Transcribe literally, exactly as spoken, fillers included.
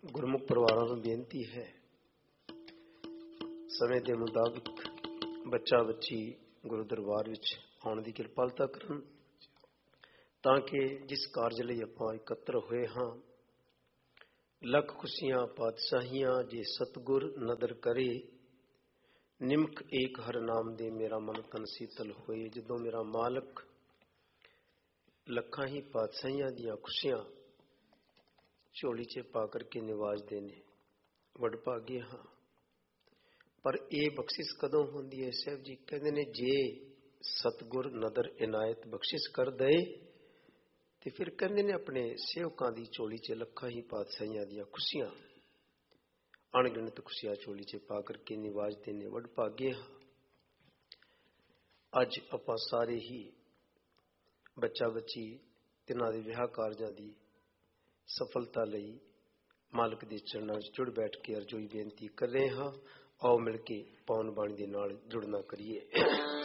ਗੁਰਮੁਖ ਪਰਿਵਾਰਾਂ ਨੂੰ ਬੇਨਤੀ ਹੈ, ਸਮੇਂ ਦੇ ਮੁਤਾਬਿਕ ਬੱਚਾ ਬੱਚੀ ਗੁਰੂ ਦਰਬਾਰ ਵਿੱਚ ਆਉਣ ਦੀ ਕਿਰਪਾਲਤਾ ਕਰਨ, ਤਾਂ ਕਿ ਜਿਸ ਕਾਰਜ ਲਈ ਆਪਾਂ ਇਕੱਤਰ ਹੋਏ ਹਾਂ, ਲੱਖ ਖੁਸ਼ੀਆਂ ਪਾਤਸ਼ਾਹੀਆਂ ਜੇ ਸਤਿਗੁਰ ਨਦਰ ਕਰੇ, ਨਿਮਕ ਏਕ ਹਰ ਨਾਮ ਦੇ ਮੇਰਾ ਮਨ ਤਨ ਸੀਤਲ ਹੋਏ। ਜਦੋਂ ਮੇਰਾ ਮਾਲਕ ਲੱਖਾਂ ਹੀ ਪਾਤਸ਼ਾਹੀਆਂ ਦੀਆਂ ਖੁਸ਼ੀਆਂ ਝੋਲੀ 'ਚ ਪਾ ਕਰਕੇ ਨਿਵਾਜਦੇ ਨੇ, ਵੱਡ ਭਾਗੇ ਹਾਂ। ਪਰ ਇਹ ਬਖਸ਼ਿਸ਼ ਕਦੋਂ ਹੁੰਦੀ ਹੈ? ਸਾਹਿਬ ਜੀ ਕਹਿੰਦੇ ਨੇ, ਜੇ ਸਤਿਗੁਰ ਨਦਰ ਇਨਾਇਤ ਬਖਸ਼ਿਸ਼ ਕਰ ਦਏ ਤੇ ਫਿਰ ਕਹਿੰਦੇ ਨੇ ਆਪਣੇ ਸੇਵਕਾਂ ਦੀ ਝੋਲੀ 'ਚ ਲੱਖਾਂ ਹੀ ਪਾਤਸ਼ਾਹੀਆਂ ਦੀਆਂ ਖੁਸ਼ੀਆਂ, ਅਣਗਿਣਤ ਖੁਸ਼ੀਆਂ ਝੋਲੀ 'ਚ ਪਾ ਕਰਕੇ ਨਿਵਾਜਦੇ ਨੇ, ਵੱਡ ਭਾਗੇ ਹਾਂ। ਅੱਜ ਆਪਾਂ ਸਾਰੇ ਹੀ ਬੱਚਾ ਬੱਚੀ ਤਿੰਨਾਂ ਦੇ ਵਿਆਹ ਕਾਰਜਾਂ ਦੀ ਸਫਲਤਾ ਲਈ ਮਾਲਕ ਦੇ ਚਰਨਾਂ ਵਿੱਚ ਜੁੜ ਬੈਠ ਕੇ ਅਰਜ਼ੋਈ ਬੇਨਤੀ ਕਰ ਰਹੇ ਹਾਂ। ਆਓ ਮਿਲ ਕੇ ਪਾਵਨ ਬਾਣੀ ਦੇ ਨਾਲ ਜੁੜਨਾ ਕਰੀਏ।